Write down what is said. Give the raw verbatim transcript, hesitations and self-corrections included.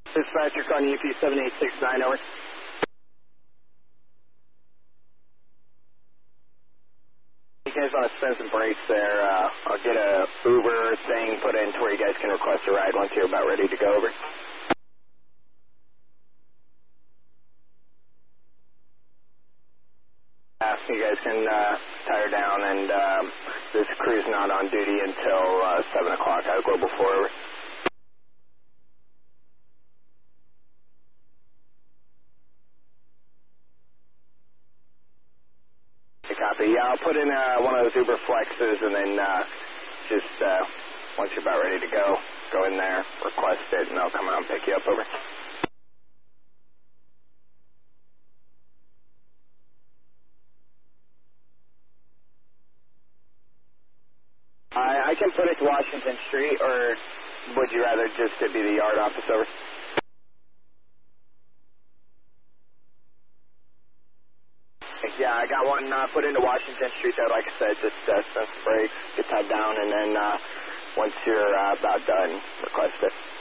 Dispatcher calling U P seven eight six nine, over. You guys want to spend some breaks there, uh, I'll get a Uber thing put in to where you guys can request a ride once you're about ready to go, over. Uh, you guys can uh, tire down, and um, this crew's not on duty until uh, seven o'clock out of Global four, over. Copy. Yeah, I'll put in uh, one of those Uber Flexes, and then uh, just uh, once you're about ready to go, go in there, request it, and they'll come out and pick you up, over. I, I can put it to Washington Street, or would you rather just it be the yard office, over? Yeah, I got one uh, put into Washington Street there, like I said, just uh, spend some breaks, get tied down, and then uh, once you're uh, about done, request it.